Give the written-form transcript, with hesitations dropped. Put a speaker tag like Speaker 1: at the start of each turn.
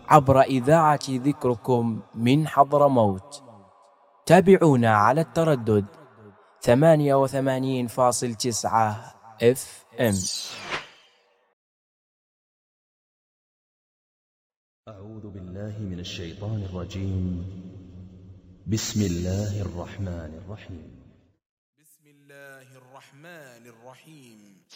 Speaker 1: عبر إذاعة ذكركم من حضرموت. تابعونا على التردد 88.9 FM.
Speaker 2: أعوذ بالله من الشيطان الرجيم. بسم الله الرحمن الرحيم.
Speaker 3: بسم الله الرحمن الرحيم.